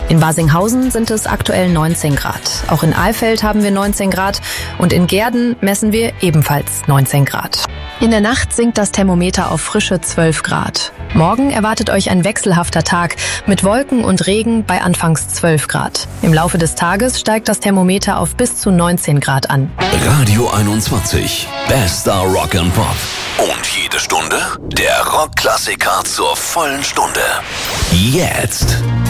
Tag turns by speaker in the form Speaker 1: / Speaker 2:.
Speaker 1: In Barsinghausen sind es aktuell 19 Grad. Auch in Alfeld haben wir 19 Grad und in Gehrden messen wir ebenfalls 19 Grad. In der Nacht sinkt das Thermometer auf frische 12 Grad. Morgen erwartet euch ein wechselhafter Tag mit Wolken und Regen bei anfangs 12 Grad. Im Laufe des Tages steigt das Thermometer auf bis zu 19 Grad an.
Speaker 2: Radio 21, bester Rock and Pop. Und jede Stunde der Rockklassiker zur vollen Stunde. Jetzt.